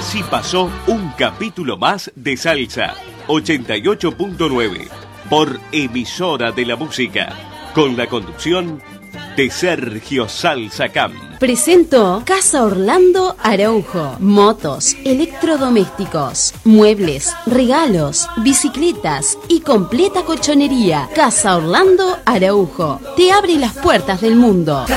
Así pasó un capítulo más de Salsa 88.9 por Emisora de la Música, con la conducción de Sergio Salsa Camp. Presento Casa Orlando Araujo. Motos, electrodomésticos, muebles, regalos, bicicletas y completa colchonería. Casa Orlando Araujo te abre las puertas del mundo.